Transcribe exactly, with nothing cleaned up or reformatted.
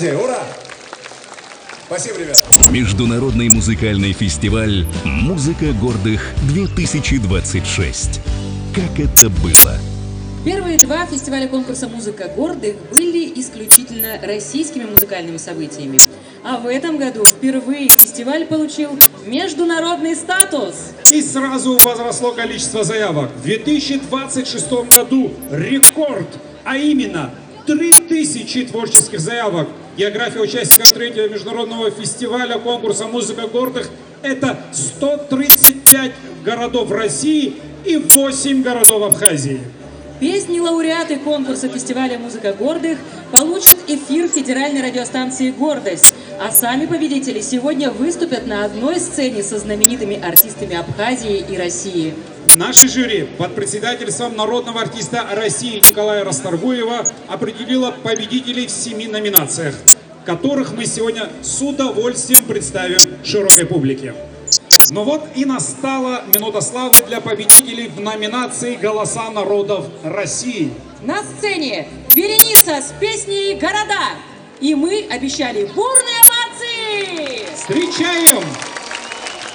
Абхазия, ура! Спасибо, ребят. Международный музыкальный фестиваль «Музыка гордых-две тысячи двадцать шесть». Как это было? Первые два фестиваля конкурса «Музыка гордых» были исключительно российскими музыкальными событиями. А в этом году впервые фестиваль получил международный статус. И сразу возросло количество заявок. В две тысячи двадцать шестом году рекорд, а именно три тысячи творческих заявок. География участников третьего международного фестиваля конкурса «Музыка гордых» — это сто тридцать пять городов России и восемь городов Абхазии. Песни-лауреаты конкурса фестиваля «Музыка гордых» получат эфир федеральной радиостанции «Гордость», а сами победители сегодня выступят на одной сцене со знаменитыми артистами Абхазии и России. Наше жюри под председательством народного артиста России Николая Расторгуева определило победителей в семи номинациях, которых мы сегодня с удовольствием представим широкой публике. Ну вот и настала минута славы для победителей в номинации «Голоса народов России». На сцене Вереница с песней «Города». И мы обещали бурные овации! Встречаем!